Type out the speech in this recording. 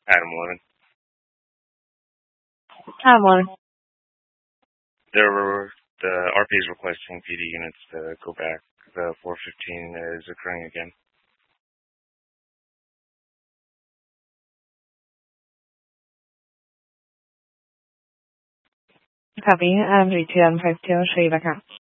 Adam 11. Hi, morning. The RP is requesting PD units to go back. The 415 is occurring again. Copy. Adam 32, Adam 52, I'll show you back out.